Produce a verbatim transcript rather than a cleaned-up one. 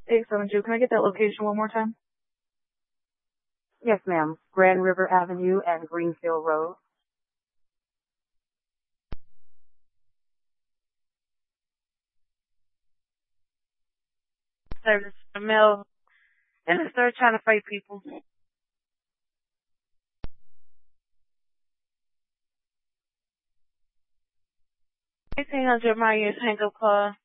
eight seven two. Can I get that location one more time? Yes, ma'am. Grand River Avenue and Greenfield Road. Service for mail. And I started trying to fight people. eighteen hundred Myers hang up call.